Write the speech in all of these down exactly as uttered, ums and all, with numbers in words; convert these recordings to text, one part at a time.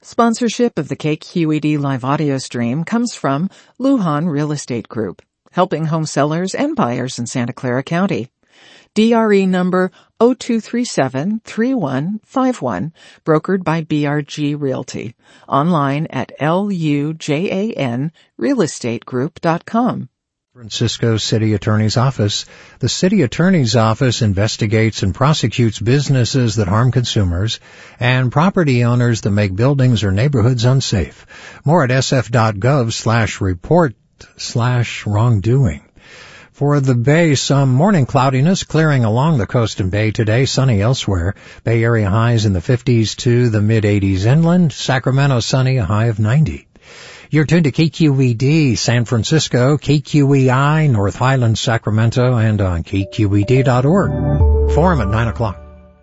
Sponsorship of the K Q E D live audio stream comes from Lujan Real Estate Group, helping home sellers and buyers in Santa Clara County. D R E number zero two three seven three one five one, brokered by B R G Realty. Online at L U J A N real estate group dot com. Francisco City Attorney's Office. The City Attorney's Office investigates and prosecutes businesses that harm consumers and property owners that make buildings or neighborhoods unsafe. More at sf.gov slash report slash wrongdoing. For the Bay, some morning cloudiness clearing along the coast and Bay today, sunny elsewhere. Bay Area highs in the fifties to the mid-eighties inland. Sacramento sunny, a high of ninety. You're tuned to K Q E D San Francisco, K Q E I North Highlands, Sacramento, and on K Q E D dot org. Forum at nine o'clock.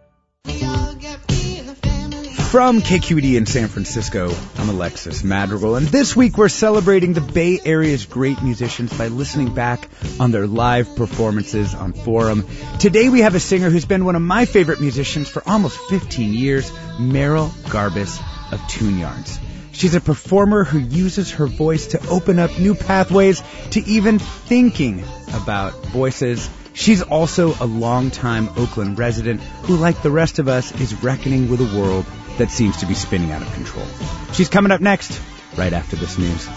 From K Q E D in San Francisco, I'm Alexis Madrigal, and this week we're celebrating the Bay Area's great musicians by listening back on their live performances on Forum. Today we have a singer who's been one of my favorite musicians for almost fifteen years, Meryl Garbus of Tune Yarns. She's a performer who uses her voice to open up new pathways to even thinking about voices. She's also a longtime Oakland resident who, like the rest of us, is reckoning with a world that seems to be spinning out of control. She's coming up next, right after this news.